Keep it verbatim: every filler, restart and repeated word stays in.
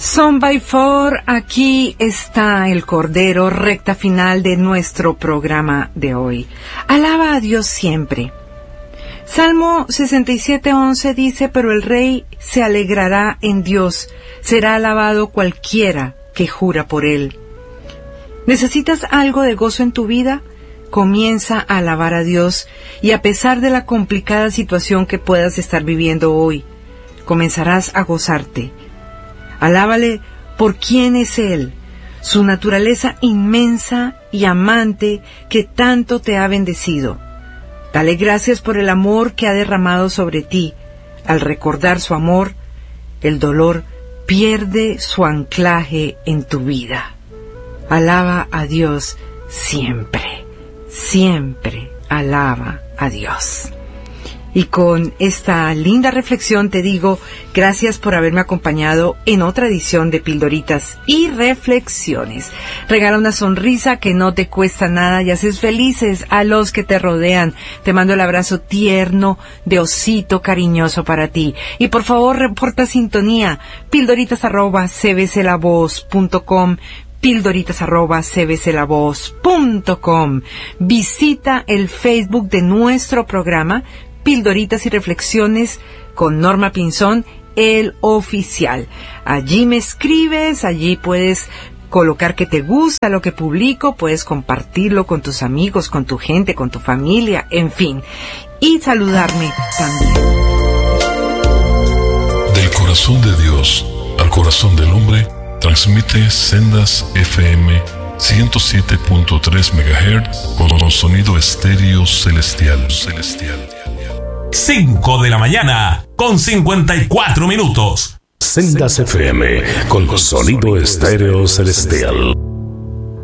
Son by Four, aquí está el Cordero, recta final de nuestro programa de hoy. Alaba a Dios siempre. Salmo sesenta y siete, once dice, pero el rey se alegrará en Dios, será alabado cualquiera que jura por él. ¿Necesitas algo de gozo en tu vida? Comienza a alabar a Dios y a pesar de la complicada situación que puedas estar viviendo hoy, comenzarás a gozarte. Alábale por quién es Él, su naturaleza inmensa y amante que tanto te ha bendecido. Dale gracias por el amor que ha derramado sobre ti. Al recordar su amor, el dolor pierde su anclaje en tu vida. Alaba a Dios siempre, siempre alaba a Dios. Y con esta linda reflexión te digo, gracias por haberme acompañado en otra edición de Pildoritas y Reflexiones. Regala una sonrisa que no te cuesta nada y haces felices a los que te rodean. Te mando el abrazo tierno de osito cariñoso para ti. Y por favor, reporta sintonía, pildoritas arroba c b c la voz punto com, pildoritas arroba c b c la voz punto com. Visita el Facebook de nuestro programa, Pildoritas y Reflexiones con Norma Pinzón, el oficial. Allí me escribes, allí puedes colocar que te gusta lo que publico, puedes compartirlo con tus amigos, con tu gente, con tu familia, en fin. Y saludarme también. Del corazón de Dios al corazón del hombre, transmite Sendas F M ciento siete punto tres megahertz con sonido estéreo celestial. celestial. cinco de la mañana con cincuenta y cuatro minutos. Sendas F M con sonido estéreo celestial.